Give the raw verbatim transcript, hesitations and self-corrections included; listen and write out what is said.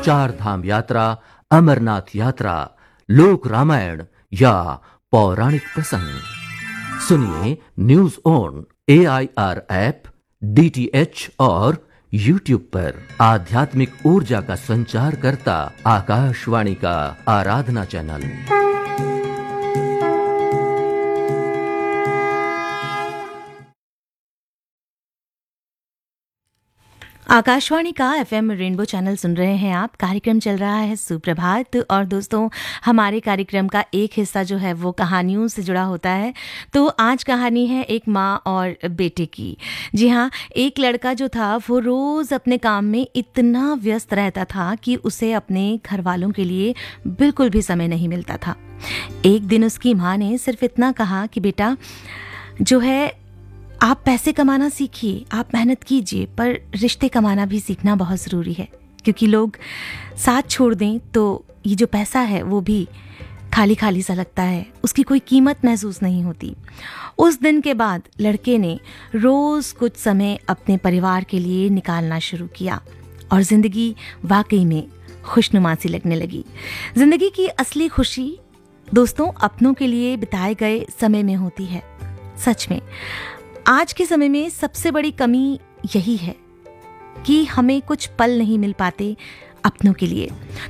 चार धाम यात्रा, अमरनाथ यात्रा, लोक रामायण या पौराणिक प्रसंग सुनिए news on A I R app, D T H और यूट्यूब पर। आध्यात्मिक ऊर्जा का संचार करता आकाशवाणी का आराधना चैनल। आकाशवाणी का एफएम रेनबो चैनल सुन रहे हैं आप। कार्यक्रम चल रहा है सुप्रभात और दोस्तों हमारे कार्यक्रम का एक हिस्सा जो है वो कहानियों से जुड़ा होता है। तो आज कहानी है एक माँ और बेटे की। जी हाँ, एक लड़का जो था वो रोज़ अपने काम में इतना व्यस्त रहता था कि उसे अपने घर वालों के लिए बिल्कुल भी समय नहीं मिलता था। एक दिन उसकी माँ ने सिर्फ इतना कहा कि बेटा जो है आप पैसे कमाना सीखिए, आप मेहनत कीजिए, पर रिश्ते कमाना भी सीखना बहुत ज़रूरी है, क्योंकि लोग साथ छोड़ दें तो ये जो पैसा है वो भी खाली खाली सा लगता है, उसकी कोई कीमत महसूस नहीं होती। उस दिन के बाद लड़के ने रोज़ कुछ समय अपने परिवार के लिए निकालना शुरू किया और ज़िंदगी वाकई में खुशनुमा सी लगने लगी। ज़िंदगी की असली खुशी दोस्तों अपनों के लिए बिताए गए समय में होती है। सच में आज के समय में सबसे बड़ी कमी यही है कि हमें कुछ पल नहीं मिल पाते अपनों के लिए।